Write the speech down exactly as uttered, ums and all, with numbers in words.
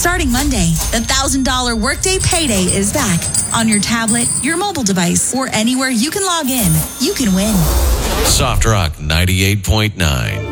Starting Monday, the one thousand dollars Workday Payday is back. On your tablet, your mobile device, or anywhere you can log in, you can win. Soft Rock ninety-eight point nine.